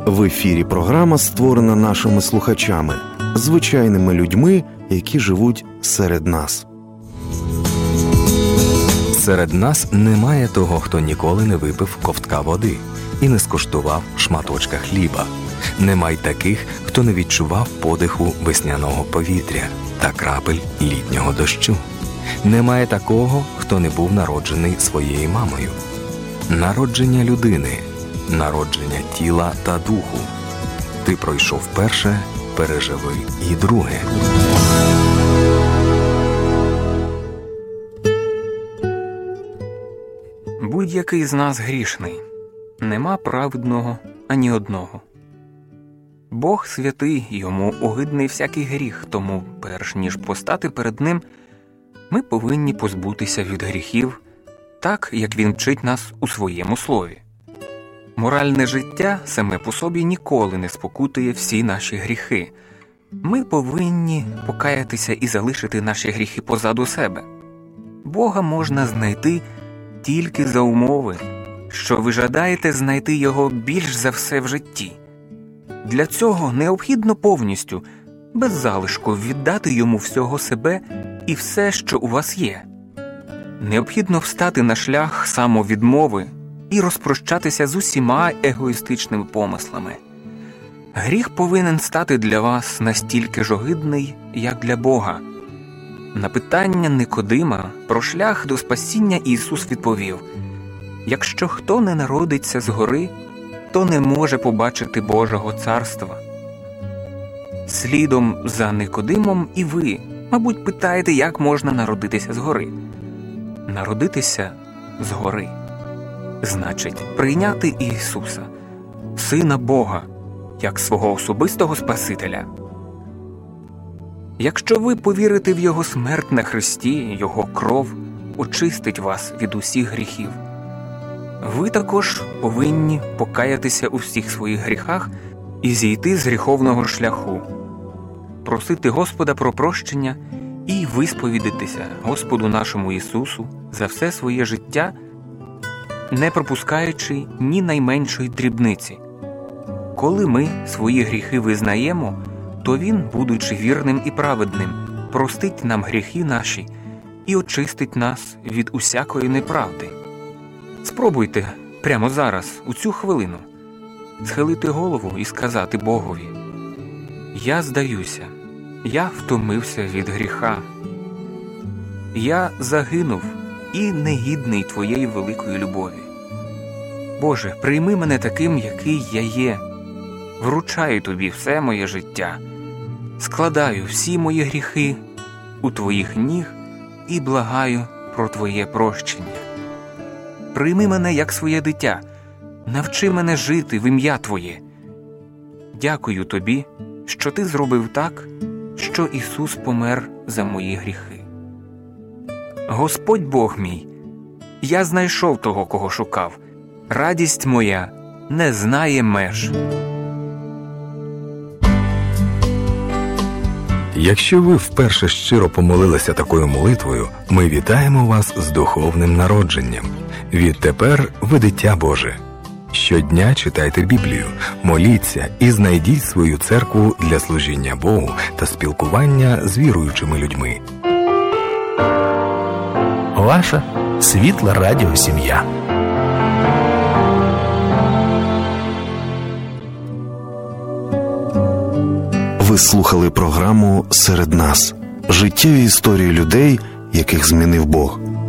В ефірі програма, створена нашими слухачами, звичайними людьми, які живуть серед нас. Серед нас немає того, хто ніколи не випив ковтка води і не скуштував шматочка хліба. Немає таких, хто не відчував подиху весняного повітря та крапель літнього дощу. Немає такого, хто не був народжений своєю мамою. Народження людини, народження тіла та духу. Ти пройшов перше, переживи і друге. Будь-який з нас грішний. Нема праведного ані одного. Бог святий, йому огидний всякий гріх, тому перш ніж постати перед ним, ми повинні позбутися від гріхів, так, як він вчить нас у своєму слові. Моральне життя саме по собі ніколи не спокутує всі наші гріхи. Ми повинні покаятися і залишити наші гріхи позаду себе. Бога можна знайти тільки за умови, що ви жадаєте знайти Його більш за все в житті. Для цього необхідно повністю, без залишку, віддати Йому всього себе і все, що у вас є. Необхідно встати на шлях самовідмови і розпрощатися з усіма егоїстичними помислами. Гріх повинен стати для вас настільки ж огидний, як для Бога. На питання Никодима про шлях до спасіння Ісус відповів: «Якщо хто не народиться згори, то не може побачити Божого царства». Слідом за Никодимом і ви, мабуть, питаєте, як можна народитися згори. Народитися згори значить прийняти Ісуса, Сина Бога, як свого особистого Спасителя. Якщо ви повірите в Його смерть на хресті, Його кров очистить вас від усіх гріхів. Ви також повинні покаятися у всіх своїх гріхах і зійти з гріховного шляху, просити Господа про прощення і висповідатися Господу нашому Ісусу за все своє життя, не пропускаючи ні найменшої дрібниці. Коли ми свої гріхи визнаємо, то Він, будучи вірним і праведним, простить нам гріхи наші і очистить нас від усякої неправди. Спробуйте прямо зараз, у цю хвилину, схилити голову і сказати Богові: «Я здаюся, я втомився від гріха. Я загинув і негідний Твоєї великої любові. Боже, прийми мене таким, який я є. Вручаю Тобі все моє життя. Складаю всі мої гріхи у Твоїх ніг і благаю про Твоє прощення. Прийми мене як своє дитя, навчи мене жити в ім'я Твоє. Дякую Тобі, що Ти зробив так, що Ісус помер за мої гріхи. Господь Бог мій, я знайшов того, кого шукав. Радість моя не знає меж». Якщо ви вперше щиро помолилися такою молитвою, ми вітаємо вас з духовним народженням. Відтепер ви дитя Боже. Щодня читайте Біблію, моліться і знайдіть свою церкву для служіння Богу та спілкування з віруючими людьми. Ваша світла радіосім'я. Ви слухали програму «Серед нас» – життєві історії людей, яких змінив Бог.